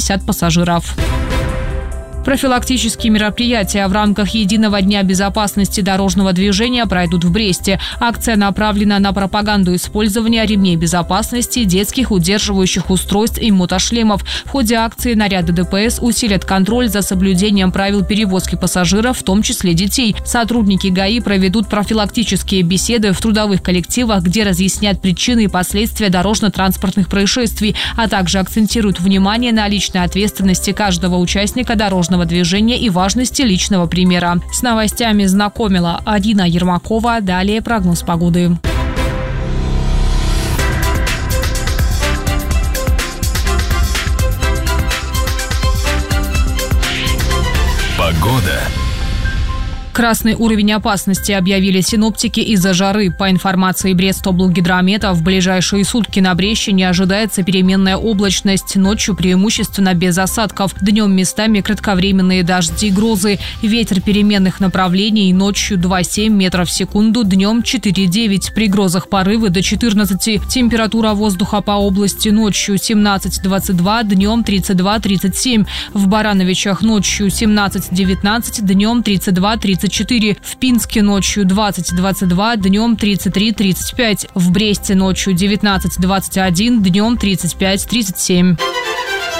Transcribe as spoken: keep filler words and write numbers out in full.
пятьдесят пассажиров. Профилактические мероприятия в рамках Единого дня безопасности дорожного движения пройдут в Бресте. Акция направлена на пропаганду использования ремней безопасности, детских удерживающих устройств и мотошлемов. В ходе акции наряды ДПС усилят контроль за соблюдением правил перевозки пассажиров, в том числе детей. Сотрудники ГАИ проведут профилактические беседы в трудовых коллективах, где разъяснят причины и последствия дорожно-транспортных происшествий, а также акцентируют внимание на личной ответственности каждого участника дорожного движения и важности личного примера. С новостями знакомила Адина Ермакова. Далее прогноз погоды. Погода. Красный уровень опасности объявили синоптики из-за жары. По информации Брестоблгидромета, в ближайшие сутки на Бресте ожидается переменная облачность. Ночью преимущественно без осадков. Днем местами кратковременные дожди и грозы. Ветер переменных направлений. Ночью два целых семь метров в секунду, днем четыре целых девять. При грозах порывы до четырнадцати. Температура воздуха по области ночью семнадцать двадцать два, днем тридцать два тридцать семь. В Барановичах ночью семнадцать девятнадцать, днем тридцать два тридцать четыре. В Пинске ночью двадцать двадцать два, днем тридцать три тридцать пять. В Бресте ночью девятнадцать двадцать один, днем тридцать пять тридцать семь.